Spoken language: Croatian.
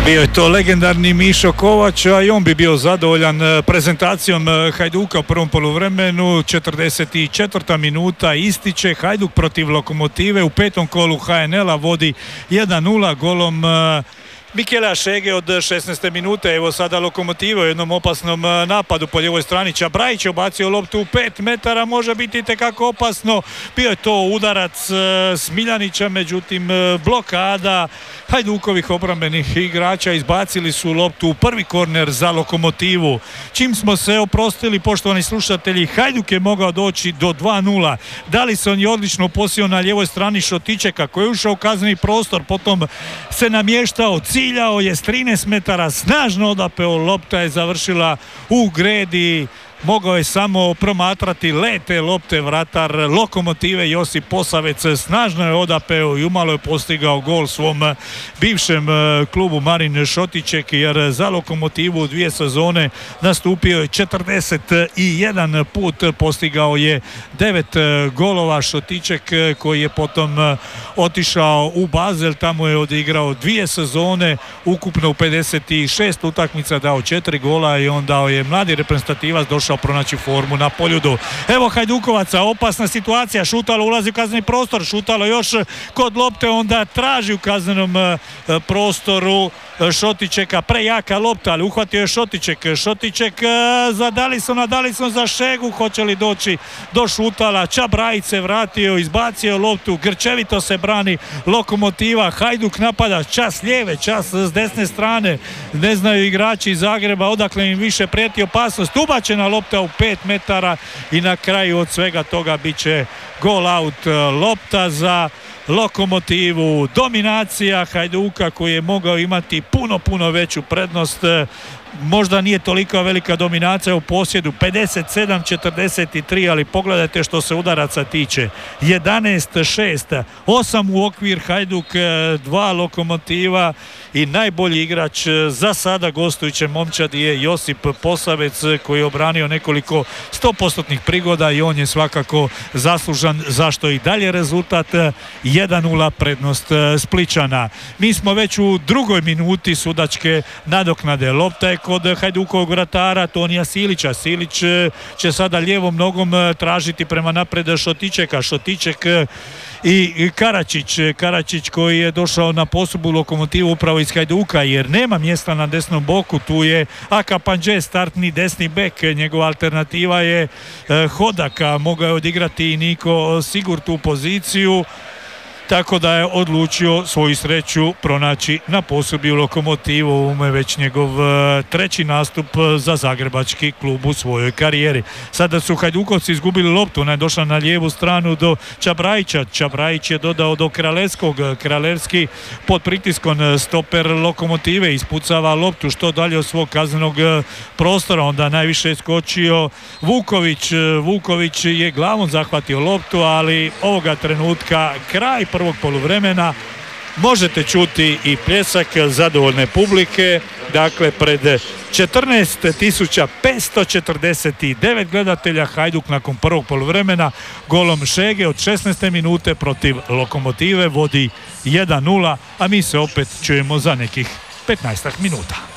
Bio je to legendarni Mišo Kovač, a i on bi bio zadovoljan prezentacijom Hajduka u prvom poluvremenu. 44. minuta ističe, Hajduk protiv Lokomotive u petom kolu HNL-a vodi 1-0 golom Mikela Šege od 16. minute. Evo sada Lokomotiva u jednom opasnom napadu po lijevoj strani. Čabrajić je obacio loptu u 5 metara, može biti itekako opasno. Bio je to udarac Smiljanića, međutim blokada Hajdukovih obrambenih igrača, izbacili su loptu u prvi korner za Lokomotivu. Čim smo se oprostili, poštovani slušatelji, Hajduk je mogao doći do 2-0. Dalison je odlično posio na lijevoj strani Šotičeka koji je ušao u kazneni prostor, potom se namještao, ciljao je s 13 metara, snažno odapeo, lopta je završila u gredi. Mogao je samo promatrati lete lopte vratar Lokomotive Josip Posavec, snažno je odapeo i umalo je postigao gol svom bivšem klubu Marin Šotiček, jer za Lokomotivu u 2 sezone nastupio je 41 put, postigao je 9 golova. Šotiček koji je potom otišao u Basel, tamo je odigrao 2 sezone, ukupno u 56 utakmica dao 4 gola i onda je mladi reprezentativac došao pronaći formu na Poljudu. Evo Hajdukovaca, opasna situacija, Šutalo ulazi u kazneni prostor, Šutalo još kod lopte, onda traži u kaznenom prostoru Šotičeka, prejaka lopta, ali uhvatio je Šotiček za Dalisona, Dalison za Šegu, hoće li doći do Šutala, Čabrajić se vratio, izbacio loptu, grčevito se brani Lokomotiva, Hajduk napada, čas lijeve, čas s desne strane, ne znaju igrači iz Zagreba odakle im više prijeti opasnost, ubačena lopta u 5 metara i na kraju od svega toga bit će gol out. Lopta za Lokomotivu, dominacija Hajduka koji je mogao imati puno veću prednost. Možda nije toliko velika dominacija u posjedu, 57-43, ali pogledajte što se udaraca tiče. 11-6, 8 u okvir Hajduk, 2 Lokomotiva i najbolji igrač za sada gostujuće momčadi je Josip Posavec koji je obranio nekoliko 100% prigoda i on je svakako zaslužan zašto i dalje rezultat 1-0 prednost Spličana. Mi smo već u drugoj minuti sudačke nadoknade. Lopta je kod Hajdukovog vratara Tonija Silića. Silić će sada lijevom nogom tražiti prema napred Šotičeka. Šotiček i Karačić koji je došao na posudbu Lokomotivu upravo iz Hajduka jer nema mjesta na desnom boku. Tu je Aka Pandže, startni desni bek, njegova alternativa je Hodaka, mogao je odigrati i Niko Sigur tu poziciju, tako da je odlučio svoju sreću pronaći na posudbi u Lokomotivu. Ovo je već njegov treći nastup za zagrebački klub u svojoj karijeri. Sada su Hajdukovci izgubili loptu, ona je došla na lijevu stranu do Čabrajića. Čabrajić je dodao do Kralevskog. Kralevski pod pritiskom, stoper Lokomotive ispucava loptu što dalje od svog kaznenog prostora. Onda najviše je skočio Vuković. Vuković je glavom zahvatio loptu, ali ovoga trenutka kraj prvog poluvremena možete čuti i pljesak zadovoljne publike. Dakle, pred 14.549 gledatelja Hajduk nakon prvog poluvremena golom Šege od 16. minute protiv Lokomotive vodi 1-0, a mi se opet čujemo za nekih 15 minuta.